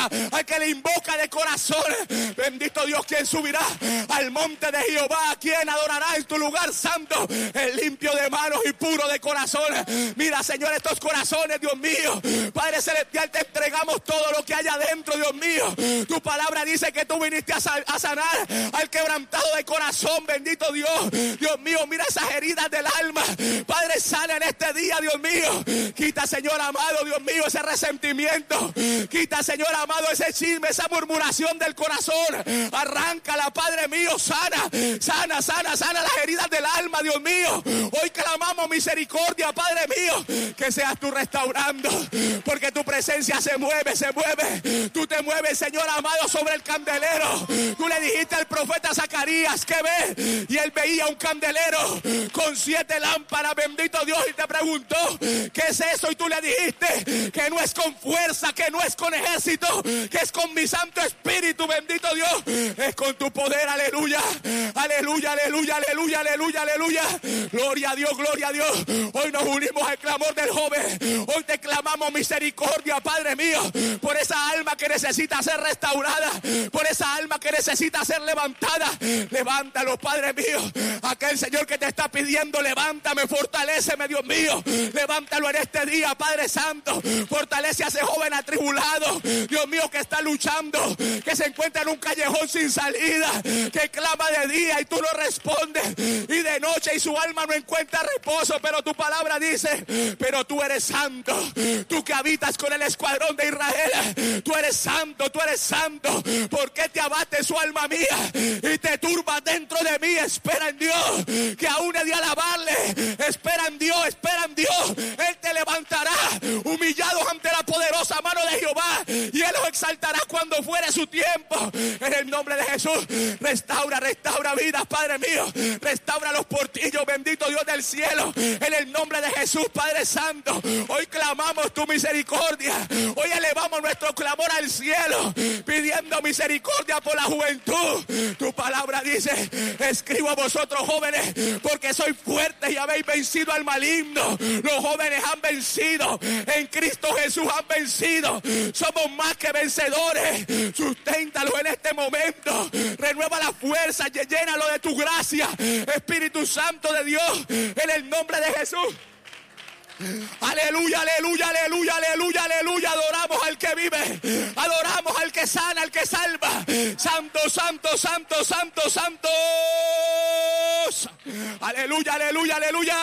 al que le invoca de corazón. Bendito Dios, quien subirá al monte de Jehová, quien adorará en tu lugar santo, el limpio de manos y puro de corazón. Mira, Señor, estos corazones, Dios mío, Padre celestial, te entregamos todo lo que hay adentro, Dios mío. Tu palabra dice que tú viniste a sanar al quebrantado de corazón. Bendito Dios, Dios mío, mira esas heridas del alma, Padre, sana en este día, Dios mío. Quita, Señor amado, Dios mío, ese resentimiento. Quita, Señor amado, ese chisme, esa murmuración del corazón. Arráncala, Padre mío, sana las heridas del alma, Dios mío. Hoy clamamos misericordia, Padre mío, que seas tú restaurando, porque tu presencia se mueve. Tú te mueves, Señor amado, sobre el candelero. Tú le dijiste al profeta Zacarías que ve, y él veía un candelero con 7 lámparas, bendito Dios, y te preguntó, ¿qué es eso? Y tú le dijiste que no es con fuerza, que no es con ejército, que es con mi Santo Espíritu, bendito Dios, es con tu poder. Aleluya, aleluya, aleluya, aleluya, aleluya, aleluya. Gloria a Dios, gloria a Dios. Hoy nos unimos al clamor del joven. Hoy te clamamos misericordia, Padre mío, por esa alma que necesita ser restaurada, por esa alma que necesita ser levantada. Levántalo, Padre mío. Aquel Señor que te está pidiendo, levántame, fortaléceme, Dios mío. Levántalo en este día, Padre Santo. Fortalece a ese joven atribulado, Dios mío, que está luchando, que se encuentra en un callejón sin salida, que clama de día y tú no respondes, y de noche y su alma no encuentra reposo. Pero tu palabra dice, pero tú eres santo, tú que habitas con el escuadrón de Israel, tú eres santo, tú eres santo. ¿Por qué te abate su alma mía y te turba dentro de mí? Espera en Dios, que aún he de alabarle. Espera en Dios, espera en Dios. Él te levantará humillados ante la poderosa mano de Jehová, y Él los exaltará cuando fuere su tiempo. En el nombre de Jesús, restaura vidas, Padre mío. Restaura los portillos, bendito Dios del cielo. En el nombre de Jesús, Padre Santo, hoy clamamos tu misericordia. Hoy elevamos nuestro clamor al cielo, pidiendo misericordia por la juventud. Tu palabra dice, escribo a vosotros jóvenes, porque sois fuertes y habéis vencido al maligno. Los jóvenes han vencido, en Cristo Jesús han vencido. Somos más que vencedores. Susténtalo en este momento. Renueva la fuerza, llénalo de tu gracia, Espíritu Santo de Dios, en el nombre de Jesús. Aleluya, aleluya, aleluya, aleluya, aleluya. Adoramos al que vive, adoramos al que sana, al que salva. Santo, santo, santo, santo, santo. Aleluya, aleluya, aleluya.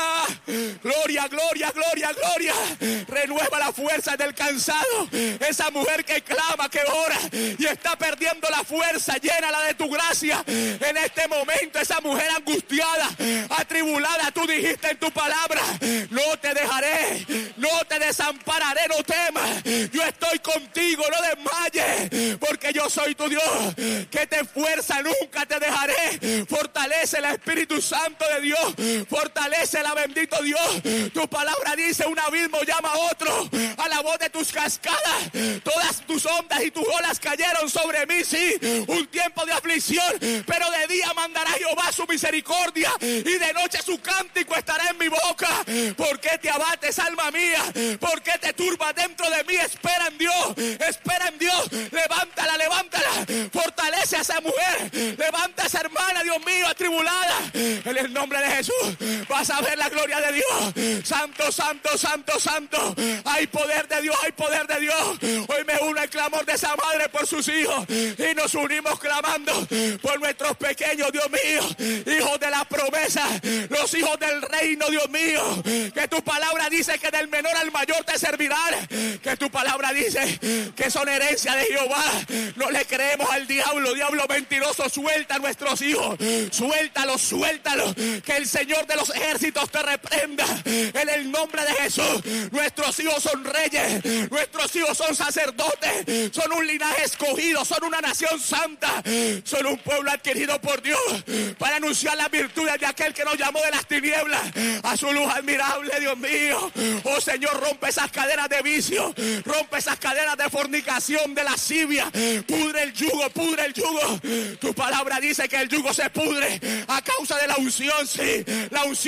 Gloria, gloria, gloria, gloria. Renueva la fuerza del cansado. Esa mujer que clama, que ora y está perdiendo la fuerza, llénala de tu gracia en este momento. Esa mujer angustiada, atribulada, tú dijiste en tu palabra, no te dejaré, no te desampararé, no temas, yo estoy contigo, no desmayes, porque yo soy tu Dios, que te fuerza, nunca te dejaré. Fortalece el Espíritu Santo de Dios, fortalece la bendito Dios. Tu palabra dice, un abismo llama a otro, a la voz de tus cascadas, todas tus ondas y tus olas cayeron sobre mí. Sí, un tiempo de aflicción, pero de día mandará Jehová su misericordia, y de noche su cántico estará en mi boca. ¿Por qué te abates, alma mía? ¿Por qué te turbas dentro de mí? Espera en Dios, espera en Dios. Levántala, levántala, fortalece a esa mujer, levanta a esa hermana, Dios mío, atribulada. En el nombre de Jesús vas a ver la gloria de Dios. Santo, santo, santo, santo. Hay poder de Dios, hay poder de Dios. Hoy me uno al clamor de esa madre por sus hijos, y nos unimos clamando por nuestros pequeños, Dios mío, hijos de la promesa, los hijos del reino, Dios mío, que tu palabra dice que del menor al mayor te servirán, que tu palabra dice que son herencia de Jehová. No le creemos al diablo, diablo mentiroso. Suelta a nuestros hijos, suéltalos, suéltalos, que el Señor de los ejércitos te reprenda en el nombre de Jesús. Nuestros hijos son reyes, nuestros hijos son sacerdotes, son un linaje escogido, son una nación santa, son un pueblo adquirido por Dios para anunciar las virtudes de aquel que nos llamó de las tinieblas a su luz admirable, Dios mío. Oh Señor, rompe esas cadenas de vicio, rompe esas cadenas de fornicación, de lascivia, pudre el yugo, pudre el yugo. Tu palabra dice que el yugo se pudre a causa de la unción. Sí, la unción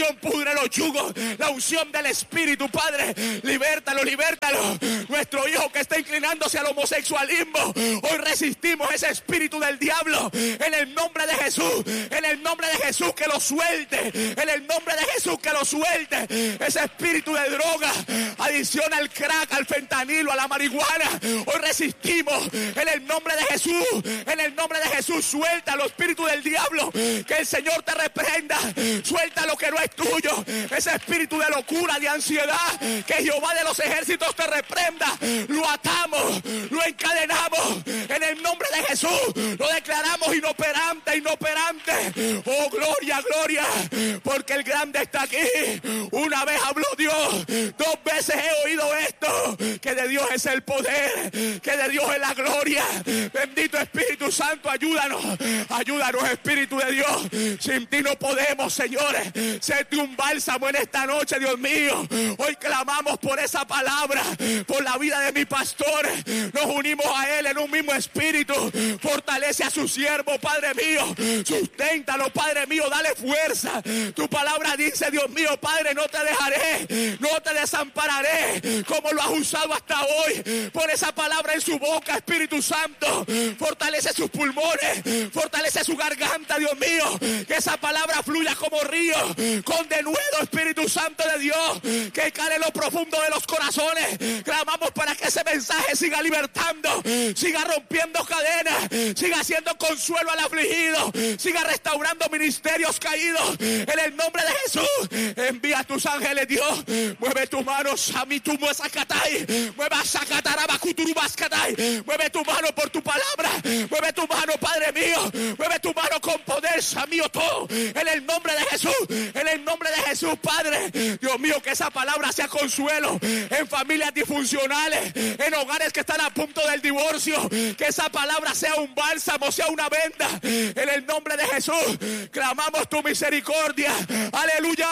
unción pudre los yugos, la unción del Espíritu, Padre, libértalo, libértalo. Nuestro hijo que está inclinándose al homosexualismo, hoy resistimos ese espíritu del diablo, en el nombre de Jesús, en el nombre de Jesús, que lo suelte, en el nombre de Jesús, que lo suelte. Ese espíritu de droga, adicción al crack, al fentanilo, a la marihuana, hoy resistimos, en el nombre de Jesús, en el nombre de Jesús. Suelta los espíritus del diablo, que el Señor te reprenda. Suelta lo que no es tuyo, ese espíritu de locura, de ansiedad, que Jehová de los ejércitos te reprenda. Lo atamos, lo encadenamos en el nombre de Jesús, lo declaramos inoperante, inoperante. Oh, gloria, gloria, porque el grande está aquí. Una vez habló Dios, 2 veces he oído esto, que de Dios es el poder, que de Dios es la gloria. Bendito Espíritu Santo, ayúdanos, ayúdanos, Espíritu de Dios. Sin ti no podemos, señores. Séte un bálsamo en esta noche, Dios mío. Hoy clamamos por esa palabra, por la vida de mi pastor. Nos unimos a él en un mismo espíritu. Fortalece a su siervo, Padre mío. Susténtalo, Padre mío, dale fuerza. Tu palabra dice, Dios mío, Padre, no te dejaré, no te desampararé, como lo has usado hasta hoy. Pon esa palabra en su boca, Espíritu Santo. Fortalece sus pulmones, fortalece su garganta, Dios mío. Que esa palabra fluya como río, con denuedo, Espíritu Santo de Dios, que cale en lo profundo de los corazones. Clamamos para que ese mensaje siga libertando, siga rompiendo cadenas, siga haciendo consuelo al afligido, siga restaurando ministerios caídos. En el nombre de Jesús, envía a tus ángeles, Dios. Mueve tus manos, a mí tu muesacatai, mueve a sacatarabacuturu-bascatai. Mueve tu mano por tu palabra, mueve tu mano, Padre mío, mueve tu mano con poder, Samío, todo. En el nombre de Jesús, en el nombre de Jesús, Padre. Dios mío, que esa palabra sea consuelo en familias disfuncionales, en hogares que están a punto del divorcio. Que esa palabra sea un bálsamo, sea una venda. En el nombre de Jesús, clamamos tu misericordia. Aleluya.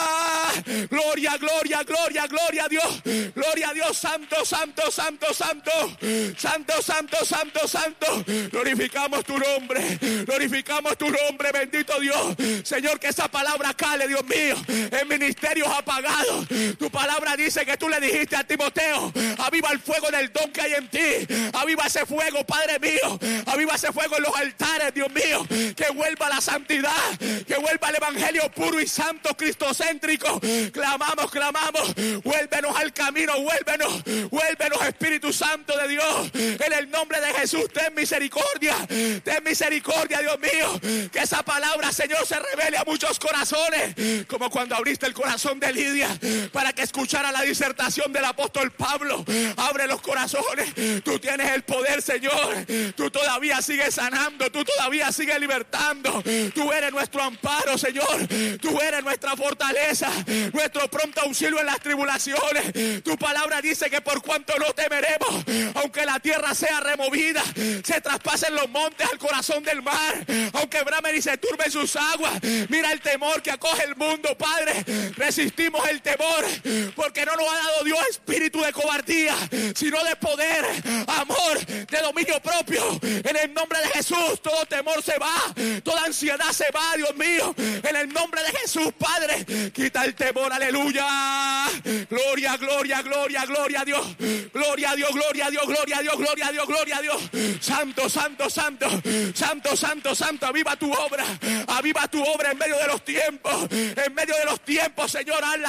Gloria, gloria, gloria, gloria a Dios. Gloria a Dios, santo, santo, santo, santo. Santo, santo, santo, santo. Glorificamos tu nombre. Glorificamos tu nombre, bendito Dios. Señor, que esa palabra cale, Dios mío, en ministerios apagados. Tu palabra dice que tú le dijiste a Timoteo: aviva el fuego del don que hay en ti. Aviva ese fuego, Padre mío. Aviva ese fuego en los altares, Dios mío. Que vuelva la santidad, que vuelva el evangelio puro y santo, cristocéntrico. Clamamos, clamamos. Vuélvenos al camino, vuélvenos. Vuélvenos, Espíritu Santo de Dios. En el nombre de Jesús, ten misericordia. Ten misericordia, Dios mío. Que esa palabra, Señor, se revele a muchos corazones. Como cuando abriste el corazón de Lidia para que escuchara la disertación del apóstol Pablo. Abre los corazones. Tú tienes el poder, Señor. Tú todavía sigues sanando. Tú todavía sigues libertando. Tú eres nuestro amparo, Señor. Tú eres nuestra fortaleza, nuestro pronto auxilio en las tribulaciones. Tu palabra dice que por cuanto no temeremos, aunque la tierra sea removida, se traspasen los montes al corazón del mar, aunque bramen y se turben sus aguas. Mira el temor que acoge el mundo, Padre. Resistimos el temor, porque no nos ha dado Dios espíritu de cobardía, sino de poder, amor, de dominio propio. En el nombre de Jesús, todo temor se va, toda ansiedad se va, Dios mío. En el nombre de Jesús, Padre, quita el temor, aleluya. Gloria, gloria, gloria, gloria a Dios. Gloria a Dios, gloria a Dios, gloria a Dios, gloria a Dios, gloria a Dios. Santo, santo, santo, santo, santo, santo. Aviva tu obra en medio de los tiempos. En medio de los tiempos, Señor, hazla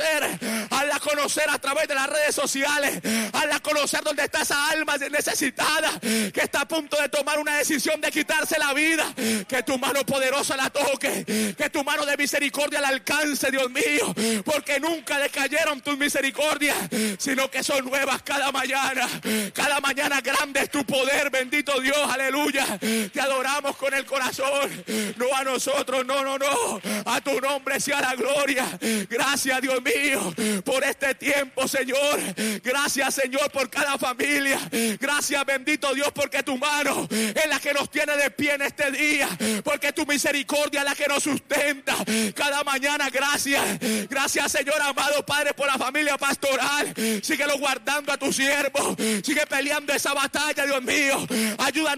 conocer a través de las redes sociales. Hazla conocer donde está esa alma necesitada, que está a punto de tomar una decisión de quitarse la vida. Que tu mano poderosa la toque, que tu mano de misericordia la alcance, Dios mío, porque nunca decayeron tus misericordias, sino que son nuevas cada mañana. Cada mañana grande es tu poder, bendito Dios, aleluya. Te adoramos con el corazón, no a nosotros, no, a tu nombre sea la gloria. Gracias, Dios mío, por este tiempo, Señor. Gracias, Señor, por cada familia. Gracias, bendito Dios, porque tu mano es la que nos tiene de pie en este día, porque tu misericordia es la que nos sustenta cada mañana. Gracias, Señor amado Padre, por la familia pastoral. Síguelo guardando a tu siervo, sigue peleando esa batalla, Dios mío. Ayúdanos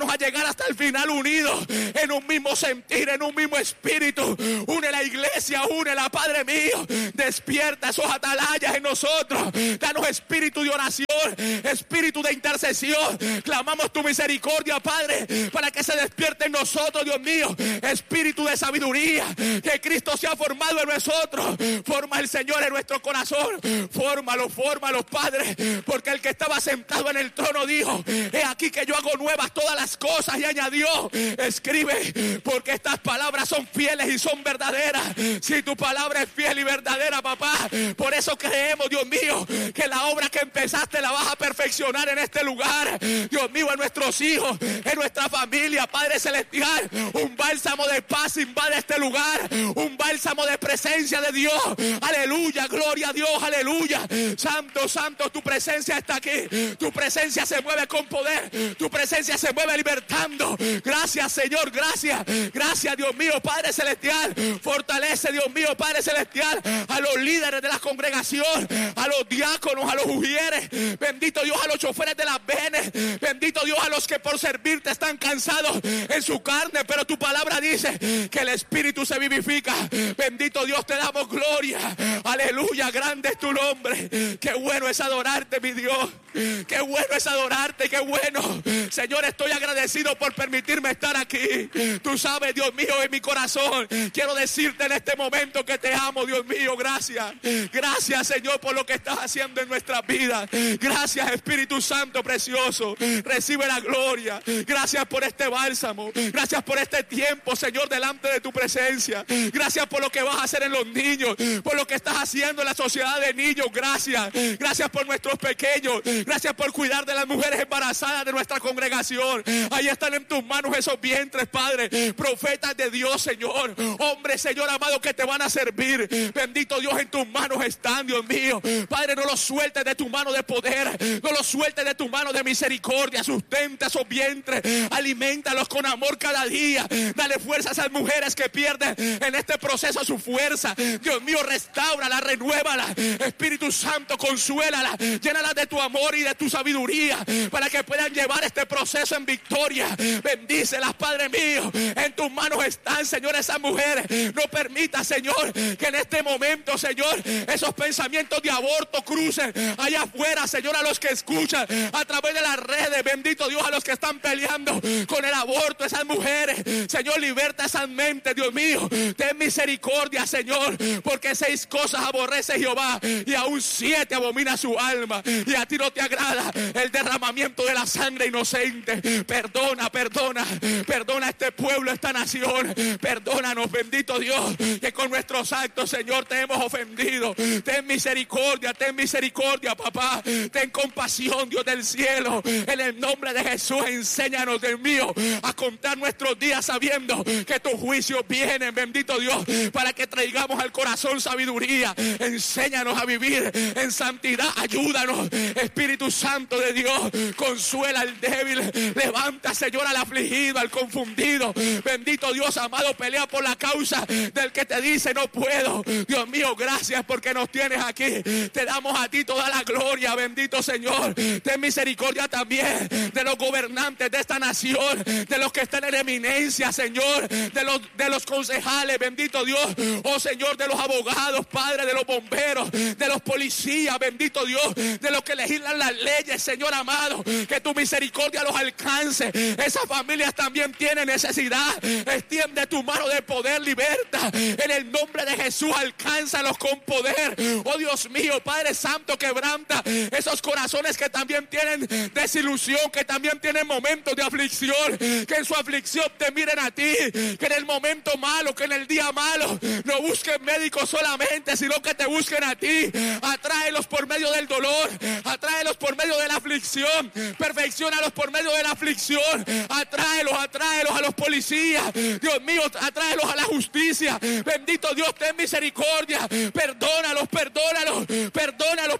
ayúdanos a llegar hasta el final unidos, en un mismo sentir, en un mismo espíritu. Une la iglesia, únela, Padre mío. Despierta esos atalayas en nosotros. Danos espíritu de oración, espíritu de intercesión. Clamamos tu misericordia, Padre, para que se despierte en nosotros, Dios mío, espíritu de sabiduría, que Cristo se ha formado en nosotros. Forma el Señor en nuestro corazón. Fórmalo, Padre, porque el que estaba sentado en el trono dijo: he aquí que yo hago nuevas todas las cosas, y añadió: escribe, porque estas palabras son fieles y son verdaderas. Si tu palabra es fiel y verdadera, papá, por eso creemos, Dios mío, que la obra que empezaste la vas a perfeccionar en este lugar, Dios mío, en nuestros hijos, en nuestra familia, Padre celestial. Un bálsamo de paz invade este lugar, un bálsamo de presencia de Dios. Aleluya, gloria a Dios, aleluya. Santo, santo, tu presencia está aquí. Tu presencia se mueve con poder, tu presencia se mueve libertando. Gracias, Señor, gracias, gracias, Dios mío, Padre celestial. Fortalece, Dios mío, Padre celestial, a los líderes de la congregación, a los diáconos, a los ujieres. Bendito Dios, a los choferes de las venes. Bendito Dios, a los que por servirte están cansados en su carne, pero tu palabra dice que el espíritu se vivifica. Bendito Dios, te damos gloria. Aleluya, grande es tu nombre. Qué bueno es adorarte, mi Dios. Qué bueno es adorarte, qué bueno. Señor, estoy agradecido por permitirme estar aquí. Tú sabes, Dios mío, en mi corazón quiero decirte en este momento que te amo, Dios mío. Gracias, gracias, Señor, por lo que estás haciendo en nuestras vidas. Gracias, Espíritu Santo precioso. Recibe la gloria. Gracias por este bálsamo. Gracias por este tiempo, Señor, delante de tu presencia. Gracias por lo que vas a hacer en los niños, por lo que estás haciendo en la sociedad de niños. Gracias, gracias por nuestros pequeños. Gracias por cuidar de las mujeres embarazadas de nuestra congregación. Ahí están en tus manos esos vientres, Padre. Profetas de Dios, Señor. Hombres, Señor amado, que te van a servir. Bendito Dios, en tus manos están, Dios mío. Padre, no los sueltes de tu mano de poder. No los sueltes de tu mano de misericordia. Sustenta esos vientres. Alimentalos con amor cada día. Dale fuerza a esas mujeres que pierden en este proceso su fuerza. Dios mío, restáurala, renuévala. Espíritu Santo, consuélala. Llénala de tu amor y de tu sabiduría para que puedan llevar este proceso en victoria. Bendícelas, Padre mío. En tus manos están, Señor, esas mujeres. No permita, Señor, que en este momento, Señor, esos pensamientos de aborto crucen allá afuera, Señor, a los que escuchan a través de las redes. Bendito Dios, a los que están peleando con el aborto, esas mujeres. Señor, liberta esas mentes, Dios mío. Ten misericordia, Señor, porque 6 cosas aborrece Jehová y aún 7 abomina su alma. Y a ti no te agrada el derramamiento de la sangre inocente. Perdona, perdona, perdona a este pueblo, a esta nación. Perdónanos, bendito Dios, que con nuestros actos, Señor, te hemos ofendido. Ten misericordia, papá. Ten compasión, Dios del cielo. En el nombre de Jesús, enséñanos, Dios mío, a contar nuestros días sabiendo que tus juicios vienen, bendito Dios, para que traigamos al corazón sabiduría. Enséñanos a vivir en santidad. Ayúdanos, Espíritu Santo de Dios. Consuela al débil. Levanta, Señor, al afligido, al confundido. Bendito Dios amado, pelea por la causa del que te dice no puedo. Dios mío, gracias porque nos tienes aquí. Te damos a ti toda la gloria, bendito Señor. Ten misericordia también de los gobernantes de esta nación, de los que están en eminencia, Señor, de los concejales, bendito Dios. Oh Señor, de los abogados, Padre, de los bomberos, de los policías, bendito Dios, de los que legislan las leyes, Señor amado. Que tu misericordia los alcance. Esas familias también tienen necesidad. Extiende tu mano de poder, liberta. En el nombre de Jesús, alcánzalos con poder. Oh Dios mío, Padre Santo, quebranta esos corazones que también tienen desilusión, que también tienen momentos de aflicción. Que en su aflicción te miren a ti. Que en el momento malo, que en el día malo, no busquen médicos solamente, sino que te busquen a ti. Atráelos por medio del dolor. Atráelos por medio de la aflicción. Perfecciónalos por medio de la aflicción. Atráelos a los policías. Dios mío, atráelos a la justicia. Bendito Dios, ten misericordia. Perdónalos,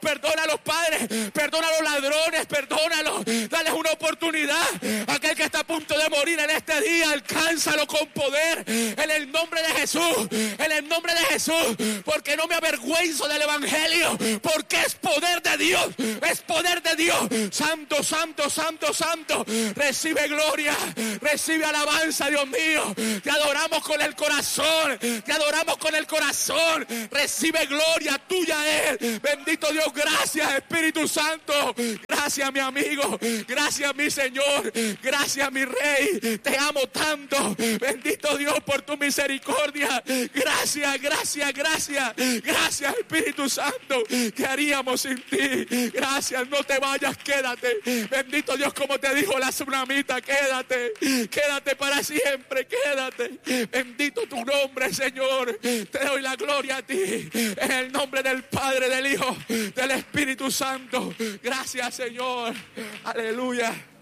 Padre. Perdona a los ladrones, perdónalos. Dales una oportunidad. Aquel que está punto de morir en este día, alcánzalo con poder en el nombre de Jesús, en el nombre de Jesús, porque no me avergüenzo del evangelio, porque es poder de Dios, es poder de Dios. Santo, santo, santo, santo, recibe gloria, recibe alabanza, Dios mío. Te adoramos con el corazón, te adoramos con el corazón. Recibe gloria, tuya es. Bendito Dios, gracias Espíritu Santo. Gracias mi amigo, gracias mi Señor, gracias mi Rey. Te amo tanto. Bendito Dios por tu misericordia. Gracias, gracias, gracias. Gracias Espíritu Santo. ¿Qué haríamos sin ti? Gracias, no te vayas, quédate. Bendito Dios, como te dijo la tsunamita, quédate. Quédate para siempre, quédate. Bendito tu nombre, Señor. Te doy la gloria a ti. En el nombre del Padre, del Hijo, del Espíritu Santo. Gracias, Señor. Aleluya.